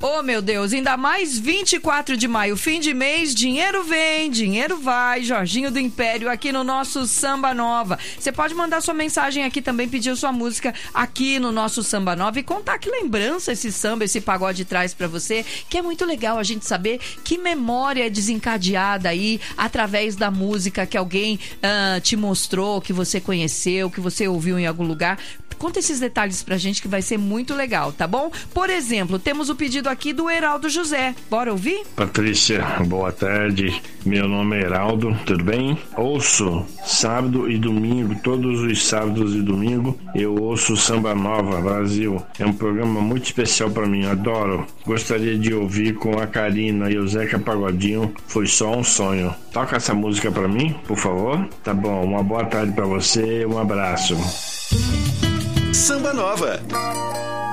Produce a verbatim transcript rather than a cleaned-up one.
Oh, meu Deus, ainda mais vinte e quatro de maio, fim de mês, dinheiro vem, dinheiro vai. Jorginho do Império aqui no nosso Samba Nova. Você pode mandar sua mensagem aqui também, pedir sua música aqui no nosso Samba Nova e contar que lembrança esse samba, esse pagode traz pra você, que é muito legal a gente saber que memória é desencadeada aí através da música que alguém uh, te mostrou, que você conheceu, que você ouviu em algum lugar. Conta esses detalhes pra gente que vai ser muito legal, tá bom? Por exemplo, temos o pedido aqui do Heraldo José. Bora ouvir? Patrícia, boa tarde. Meu nome é Heraldo, tudo bem? Ouço sábado e domingo, todos os sábados e domingo, eu ouço Samba Nova Brasil. É um programa muito especial pra mim, adoro. Gostaria de ouvir com a Karina e o Zeca Pagodinho, Foi Só um Sonho. Toca essa música pra mim, por favor? Tá bom, uma boa tarde pra você, um abraço. Samba Nova.